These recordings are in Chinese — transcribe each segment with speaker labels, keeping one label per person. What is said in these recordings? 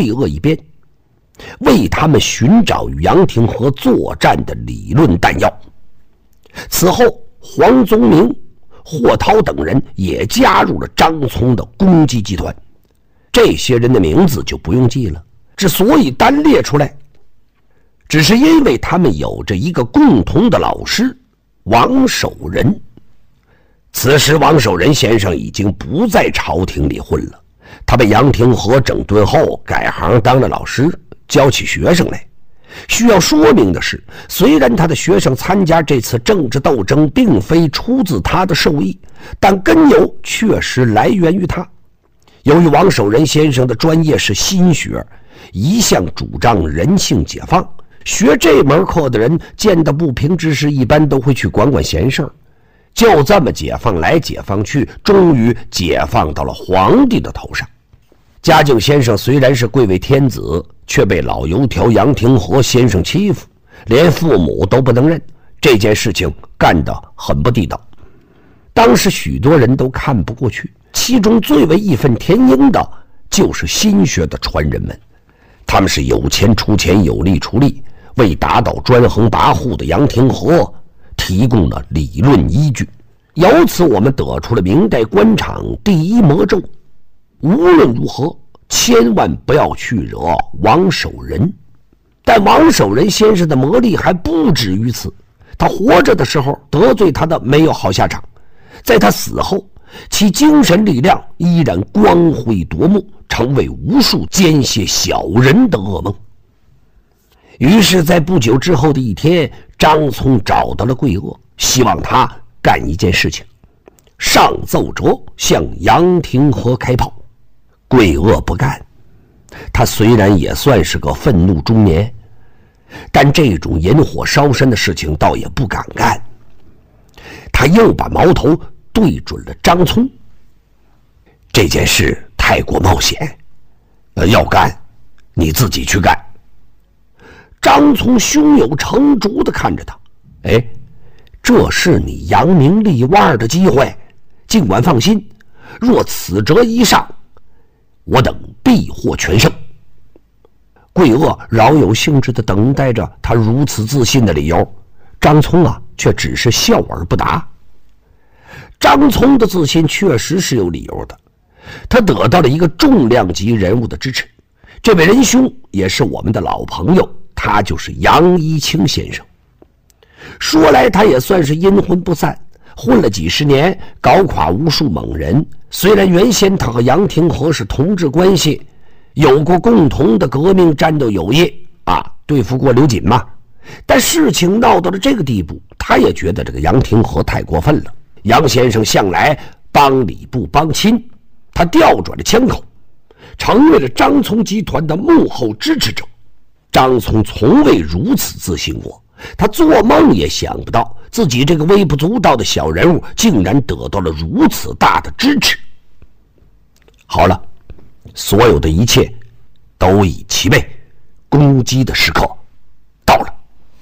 Speaker 1: 桂鄂一边，为他们寻找与杨廷和作战的理论弹药。此后，黄宗明、霍涛等人也加入了张聪的攻击集团。这些人的名字就不用记了，之所以单列出来，只是因为他们有着一个共同的老师王守仁。此时王守仁先生已经不在朝廷里混了，他被杨廷和整顿后改行当了老师，教起学生来。需要说明的是，虽然他的学生参加这次政治斗争并非出自他的授意，但根由确实来源于他。由于王守仁先生的专业是心学，一向主张人性解放，学这门课的人见到不平之事一般都会去管管闲事儿。就这么解放来解放去，终于解放到了皇帝的头上。嘉靖先生虽然是贵为天子，却被老油条杨廷和先生欺负，连父母都不能认，这件事情干得很不地道。当时许多人都看不过去，其中最为义愤填膺的就是心学的传人们。他们是有钱出钱，有力出力，为打倒专横跋扈的杨廷和提供了理论依据。由此我们得出了明代官场第一魔咒：无论如何千万不要去惹王守仁。但王守仁先生的魔力还不止于此，他活着的时候得罪他的没有好下场，在他死后，其精神力量依然光辉夺目，成为无数奸邪小人的噩梦。于是在不久之后的一天，张聪找到了桂鄂，希望他干一件事情，上奏折向杨廷和开炮。桂鄂不干，他虽然也算是个愤怒中年，但这种引火烧身的事情倒也不敢干。他又把矛头对准了张聪。这件事太过冒险，要干你自己去干。张聪胸有成竹地看着他，这是你扬名立万的机会，尽管放心，若此折一上，我等必获全胜。桂鄂饶有兴致地等待着他如此自信的理由，张聪却只是笑而不答。张聪的自信确实是有理由的，他得到了一个重量级人物的支持，这位仁兄也是我们的老朋友，他就是杨一清先生。说来他也算是阴魂不散，混了几十年，搞垮无数猛人。虽然原先他和杨廷和是同志关系，有过共同的革命战斗友谊对付过刘瑾嘛，但事情闹到了这个地步，他也觉得这个杨廷和太过分了。杨先生向来帮理不帮亲，他调转了枪口，成为了张聪集团的幕后支持者。张聪从未如此自信过，他做梦也想不到自己这个微不足道的小人物竟然得到了如此大的支持。好了，所有的一切都已齐备，攻击的时刻到了。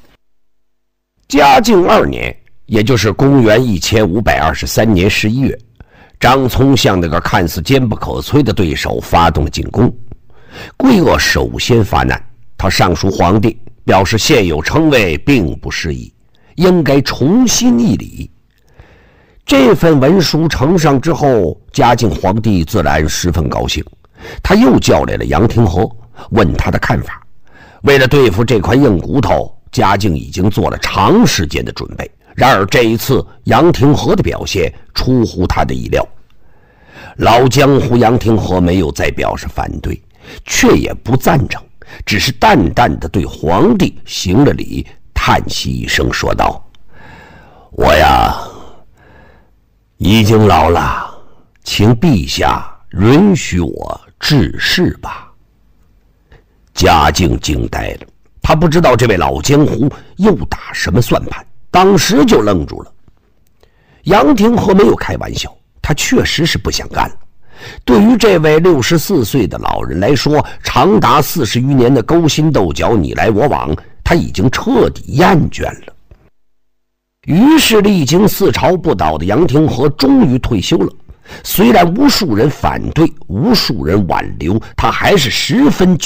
Speaker 1: 嘉靖2年，也就是公元1523年11月，张聪向那个看似坚不可摧的对手发动了进攻。桂鄂首先发难，他上书皇帝，表示现有称谓并不适宜，应该重新议礼。这份文书呈上之后，嘉靖皇帝自然十分高兴，他又叫来了杨廷和，问他的看法。为了对付这块硬骨头，嘉靖已经做了长时间的准备，然而这一次杨廷和的表现出乎他的意料。老江湖杨廷和没有再表示反对，却也不赞成，只是淡淡的对皇帝行了礼，叹息一声说道：我呀已经老了，请陛下允许我致仕吧。嘉靖惊呆了，他不知道这位老江湖又打什么算盘，当时就愣住了。杨廷和没有开玩笑，他确实是不想干了。对于这位64岁的老人来说，长达40余年的勾心斗角，你来我往，他已经彻底厌倦了。于是历经4朝不倒的杨廷和终于退休了。虽然无数人反对，无数人挽留，他还是十分